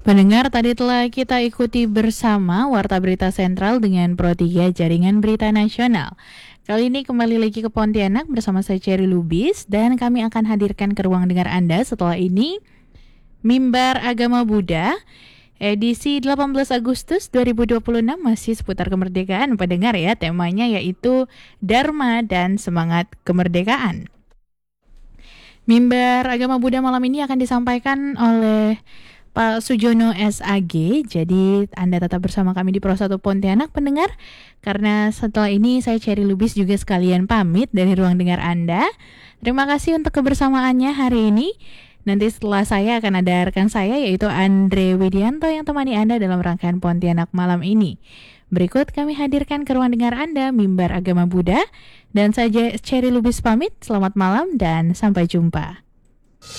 Pendengar, tadi telah kita ikuti bersama Warta Berita Sentral dengan Pro 3 Jaringan Berita Nasional. Kali ini kembali lagi ke Pontianak bersama saya Cherry Lubis dan kami akan hadirkan ke ruang dengar Anda setelah ini Mimbar Agama Buddha edisi 18 Agustus 2026 masih seputar kemerdekaan pendengar ya, temanya yaitu Dharma dan Semangat Kemerdekaan. Mimbar Agama Buddha malam ini akan disampaikan oleh Pak Sujono SAG. Jadi Anda tetap bersama kami di Pro 1 Pontianak pendengar, karena setelah ini saya Cherry Lubis juga sekalian pamit dari ruang dengar Anda. Terima kasih untuk kebersamaannya hari ini. Nanti setelah saya akan ada rekan saya yaitu Andre Widianto yang temani Anda dalam rangkaian Pontianak malam ini. Berikut kami hadirkan ke ruang dengar Anda Mimbar Agama Buddha, dan saya Cherry Lubis pamit. Selamat malam dan sampai jumpa.